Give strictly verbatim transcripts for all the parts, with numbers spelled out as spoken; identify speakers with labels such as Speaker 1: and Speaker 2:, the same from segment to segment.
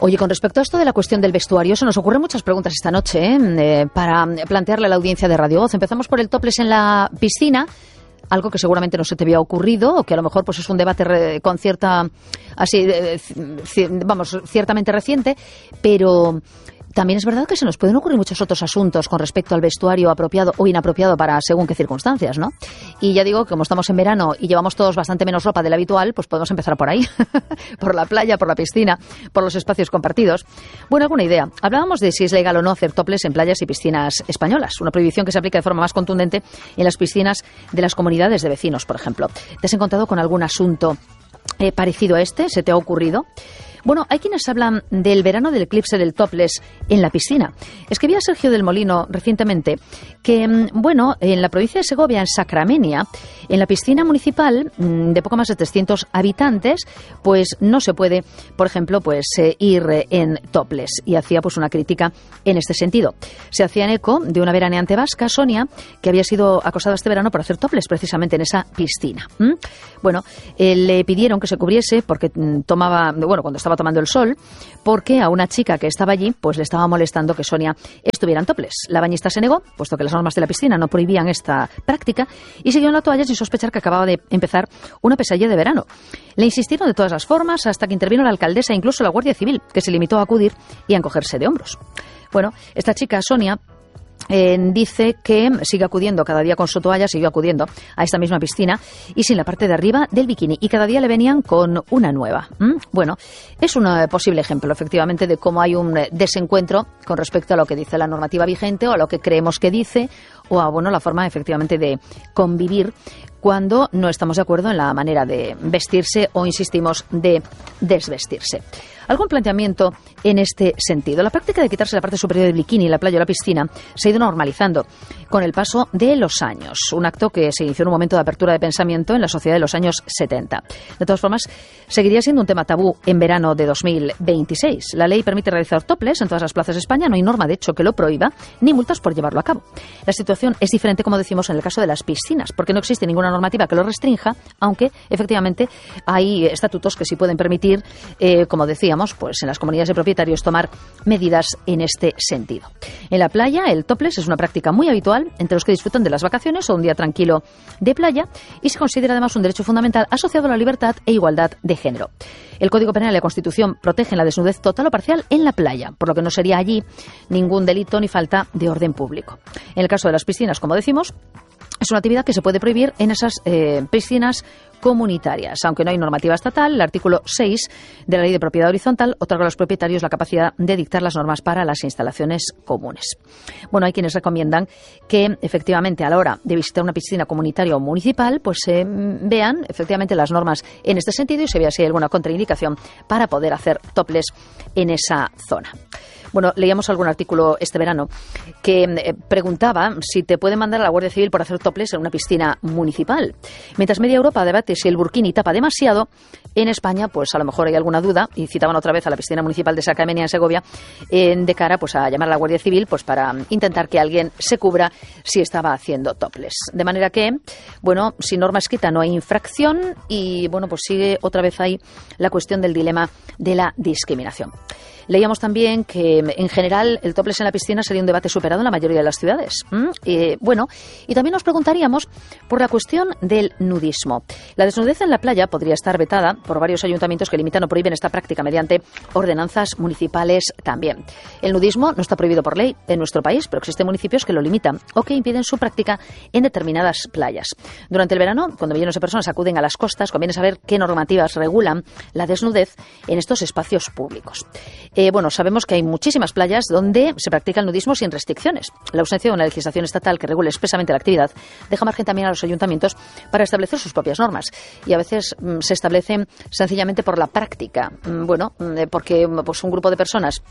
Speaker 1: Oye, con respecto a esto de la cuestión del vestuario, se nos ocurren muchas preguntas esta noche ¿eh? Eh, para plantearle a la audiencia de Radio Voz. Empezamos por el topless en la piscina, algo que seguramente no se te había ocurrido o que a lo mejor pues es un debate re, con cierta, así, eh, vamos, ciertamente reciente, pero también es verdad que se nos pueden ocurrir muchos otros asuntos con respecto al vestuario apropiado o inapropiado para según qué circunstancias, ¿no? Y ya digo, como estamos en verano y llevamos todos bastante menos ropa de la habitual, pues podemos empezar por ahí, por la playa, por la piscina, por los espacios compartidos. Bueno, alguna idea. Hablábamos de si es legal o no hacer topless en playas y piscinas españolas, una prohibición que se aplica de forma más contundente en las piscinas de las comunidades de vecinos, por ejemplo. ¿Te has encontrado con algún asunto eh, parecido a este? ¿Se te ha ocurrido? Bueno, hay quienes hablan del verano del eclipse del topless en la piscina. Escribía Sergio del Molino recientemente que, bueno, en la provincia de Segovia, en Sacramenia, en la piscina municipal de poco más de trescientos habitantes, pues no se puede, por ejemplo, pues eh, ir en topless. Y hacía pues una crítica en este sentido. Se hacían eco de una veraneante vasca, Sonia, que había sido acosada este verano por hacer topless precisamente en esa piscina. ¿Mm? Bueno, eh, le pidieron que se cubriese porque mm, tomaba, bueno, cuando estaba tomando el sol, porque a una chica que estaba allí pues le estaba molestando que Sonia estuviera en topless. La bañista se negó, puesto que las normas de la piscina no prohibían esta práctica, y siguió en la toalla sin sospechar que acababa de empezar una pesadilla de verano. Le insistieron de todas las formas hasta que intervino la alcaldesa e incluso la Guardia Civil, que se limitó a acudir y a encogerse de hombros. Bueno, esta chica, Sonia, Eh, dice que sigue acudiendo cada día con su toalla, siguió acudiendo a esta misma piscina y sin la parte de arriba del bikini, y cada día le venían con una nueva. ¿Mm? Bueno, es un uh, posible ejemplo efectivamente de cómo hay un uh, desencuentro con respecto a lo que dice la normativa vigente o a lo que creemos que dice, o a bueno, la forma efectivamente de convivir cuando no estamos de acuerdo en la manera de vestirse o, insistimos, de desvestirse. ¿Algún planteamiento en este sentido? La práctica de quitarse la parte superior del bikini en la playa o la piscina se ha ido normalizando con el paso de los años, un acto que se inició en un momento de apertura de pensamiento en la sociedad de los años setenta. De todas formas, seguiría siendo un tema tabú en verano de dos mil veintiséis. La ley permite realizar topless en todas las plazas de España, no hay norma de hecho que lo prohíba, ni multas por llevarlo a cabo. La situación es diferente, como decimos, en el caso de las piscinas, porque no existe ninguna normativa que lo restrinja, aunque efectivamente hay estatutos que sí pueden permitir, eh, como decíamos, pues en las comunidades de propietarios tomar medidas en este sentido. En la playa, el topless es una práctica muy habitual entre los que disfrutan de las vacaciones o un día tranquilo de playa, y se considera además un derecho fundamental asociado a la libertad e igualdad de género. El Código Penal y la Constitución protegen la desnudez total o parcial en la playa, por lo que no sería allí ningún delito ni falta de orden público. En el caso de las piscinas, como decimos, es una actividad que se puede prohibir en esas eh, piscinas comunitarias. Aunque no hay normativa estatal, el artículo seis de la Ley de Propiedad Horizontal otorga a los propietarios la capacidad de dictar las normas para las instalaciones comunes. Bueno, hay quienes recomiendan que efectivamente a la hora de visitar una piscina comunitaria o municipal, pues se eh, vean efectivamente las normas en este sentido y se vea si hay alguna contraindicación para poder hacer topless en esa zona. Bueno, leíamos algún artículo este verano que eh, preguntaba si te pueden mandar a la Guardia Civil por hacer topless en una piscina municipal. Mientras media Europa debate si el burkini tapa demasiado, en España pues a lo mejor hay alguna duda, y citaban otra vez a la piscina municipal de Sacramenia en Segovia, eh, de cara pues a llamar a la Guardia Civil pues para intentar que alguien se cubra si estaba haciendo topless. De manera que, bueno, sin norma escrita no hay infracción y, bueno, pues sigue otra vez ahí la cuestión del dilema de la discriminación. Leíamos también que, en general, el topless en la piscina sería un debate superado en la mayoría de las ciudades. ¿Mm? Eh, bueno, y también nos preguntaríamos por la cuestión del nudismo. La desnudez en la playa podría estar vetada por varios ayuntamientos que limitan o prohíben esta práctica mediante ordenanzas municipales también. El nudismo no está prohibido por ley en nuestro país, pero existen municipios que lo limitan o que impiden su práctica en determinadas playas. Durante el verano, cuando millones de personas acuden a las costas, conviene saber qué normativas regulan la desnudez en estos espacios públicos. Eh, bueno, sabemos que hay muchísimas playas donde se practica el nudismo sin restricciones. La ausencia de una legislación estatal que regule expresamente la actividad deja margen también a los ayuntamientos para establecer sus propias normas. Y a veces mm, se establecen sencillamente por la práctica. Mm, bueno, mm, porque pues, un grupo de personas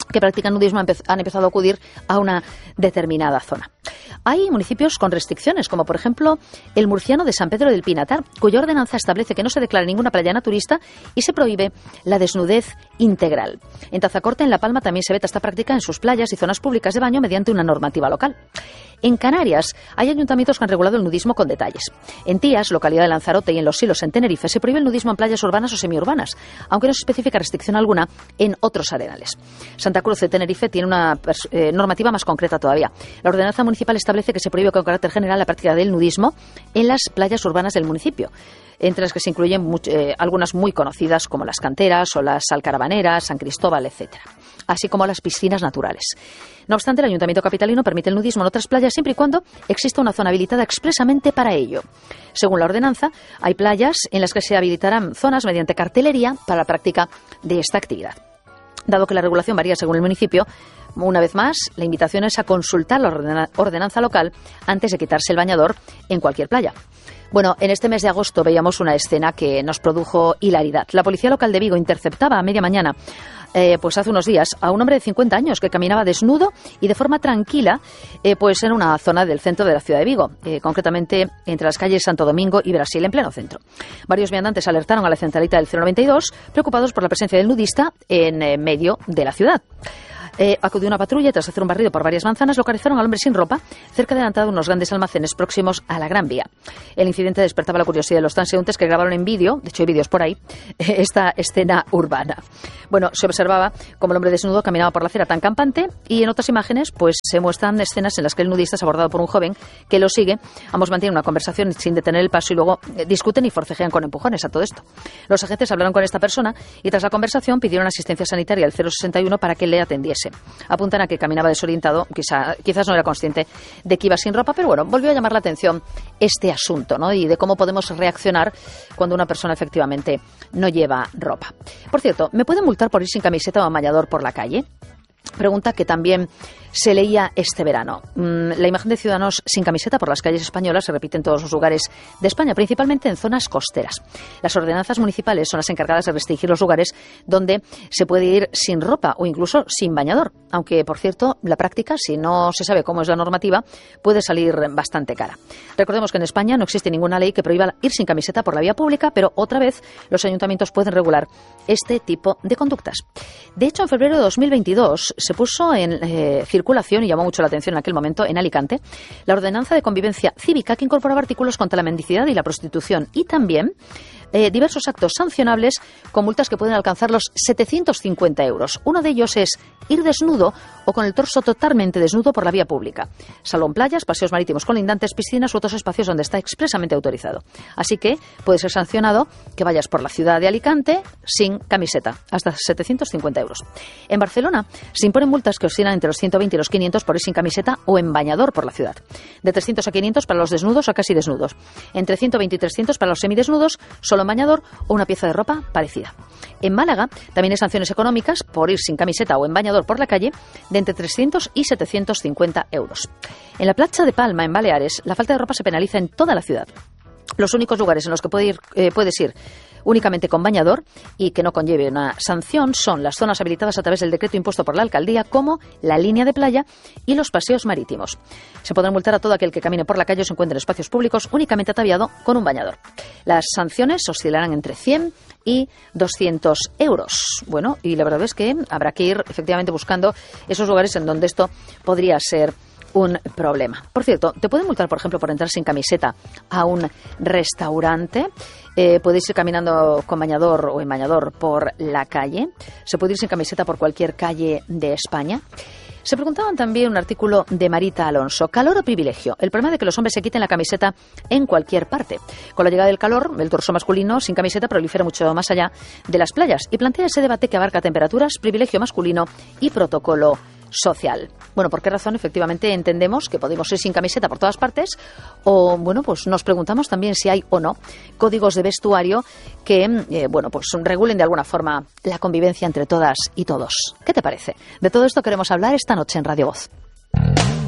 Speaker 1: que practican nudismo han empezado a acudir a una determinada zona. Hay municipios con restricciones, como por ejemplo el murciano de San Pedro del Pinatar, cuya ordenanza establece que no se declara ninguna playa naturista y se prohíbe la desnudez integral. En Tazacorte, en La Palma, también se veta esta práctica en sus playas y zonas públicas de baño mediante una normativa local. En Canarias hay ayuntamientos que han regulado el nudismo con detalles. En Tías, localidad de Lanzarote, y en Los Silos, en Tenerife, se prohíbe el nudismo en playas urbanas o semiurbanas, aunque no se especifica restricción alguna en otros arenales. Santa Cruz de Tenerife tiene una eh, normativa más concreta todavía. La ordenanza municipal establece que se prohíbe con carácter general la práctica del nudismo en las playas urbanas del municipio, entre las que se incluyen much, eh, algunas muy conocidas como las Canteras o las Alcarabaneras, San Cristóbal, etcétera, así como las piscinas naturales. No obstante, el Ayuntamiento capitalino permite el nudismo en otras playas siempre y cuando exista una zona habilitada expresamente para ello. Según la ordenanza, hay playas en las que se habilitarán zonas mediante cartelería para la práctica de esta actividad. Dado que la regulación varía según el municipio, una vez más, la invitación es a consultar la ordenanza local antes de quitarse el bañador en cualquier playa. Bueno, en este mes de agosto veíamos una escena que nos produjo hilaridad. La policía local de Vigo interceptaba a media mañana, eh, pues hace unos días, a un hombre de cincuenta años que caminaba desnudo y de forma tranquila, eh, pues en una zona del centro de la ciudad de Vigo, eh, concretamente entre las calles Santo Domingo y Brasil, en pleno centro. Varios viandantes alertaron a la centralita del cero noventa y dos, preocupados por la presencia del nudista en eh, medio de la ciudad. Eh, acudió una patrulla y tras hacer un barrido por varias manzanas localizaron al hombre sin ropa cerca de la entrada de unos grandes almacenes próximos a la Gran Vía. El incidente despertaba la curiosidad de los transeúntes que grabaron en vídeo, de hecho hay vídeos por ahí, esta escena urbana. Bueno, se observaba como el hombre desnudo caminaba por la acera tan campante y en otras imágenes pues se muestran escenas en las que el nudista es abordado por un joven que lo sigue. Ambos mantienen una conversación sin detener el paso y luego eh, discuten y forcejean con empujones a todo esto. Los agentes hablaron con esta persona y tras la conversación pidieron asistencia sanitaria al cero sesenta y uno para que le atendiese. Apuntan a que caminaba desorientado, quizá, quizás no era consciente de que iba sin ropa, pero bueno, volvió a llamar la atención este asunto, ¿no? Y de cómo podemos reaccionar cuando una persona efectivamente no lleva ropa. Por cierto, ¿me pueden multar por ir sin camiseta o bañador por la calle? Pregunta que también se leía este verano. La imagen de ciudadanos sin camiseta por las calles españolas se repite en todos los lugares de España, principalmente en zonas costeras. Las ordenanzas municipales son las encargadas de restringir los lugares donde se puede ir sin ropa o incluso sin bañador, aunque, por cierto, la práctica, si no se sabe cómo es la normativa, puede salir bastante cara. Recordemos que en España no existe ninguna ley que prohíba ir sin camiseta por la vía pública, pero otra vez los ayuntamientos pueden regular este tipo de conductas. De hecho, en febrero de dos mil veintidós se puso en eh, circulación, y llamó mucho la atención en aquel momento, en Alicante, la ordenanza de convivencia cívica que incorporaba artículos contra la mendicidad y la prostitución y también eh, diversos actos sancionables con multas que pueden alcanzar los setecientos cincuenta euros. Uno de ellos es ir desnudo o con el torso totalmente desnudo por la vía pública, salvo en playas, paseos marítimos colindantes, piscinas u otros espacios donde está expresamente autorizado. Así que puede ser sancionado que vayas por la ciudad de Alicante sin camiseta, hasta setecientos cincuenta euros. En Barcelona se imponen multas que oscilan entre los ciento veinte y los quinientos por ir sin camiseta o en bañador por la ciudad. De trescientos a quinientos para los desnudos o casi desnudos. Entre ciento veinte y trescientos para los semidesnudos, solo en bañador o una pieza de ropa parecida. En Málaga también hay sanciones económicas por ir sin camiseta o en bañador por la calle de entre trescientos y setecientos cincuenta euros. En la playa de Palma, en Baleares, la falta de ropa se penaliza en toda la ciudad. Los únicos lugares en los que puede ir, eh, puedes ir únicamente con bañador y que no conlleve una sanción son las zonas habilitadas a través del decreto impuesto por la alcaldía, como la línea de playa y los paseos marítimos. Se podrá multar a todo aquel que camine por la calle o se encuentre en espacios públicos únicamente ataviado con un bañador. Las sanciones oscilarán entre cien y doscientos euros. Bueno, y la verdad es que habrá que ir efectivamente buscando esos lugares en donde esto podría ser un problema. Por cierto, te pueden multar, por ejemplo, por entrar sin camiseta a un restaurante. Eh, puedes ir caminando con bañador o en bañador por la calle. Se puede ir sin camiseta por cualquier calle de España. Se preguntaban también un artículo de Marita Alonso. ¿Calor o privilegio? El problema de que los hombres se quiten la camiseta en cualquier parte. Con la llegada del calor, el torso masculino sin camiseta prolifera mucho más allá de las playas y plantea ese debate que abarca temperaturas, privilegio masculino y protocolo social. Bueno, ¿por qué razón efectivamente entendemos que podemos ir sin camiseta por todas partes? O, bueno, pues nos preguntamos también si hay o no códigos de vestuario que, eh, bueno, pues regulen de alguna forma la convivencia entre todas y todos. ¿Qué te parece? De todo esto queremos hablar esta noche en Radio Voz.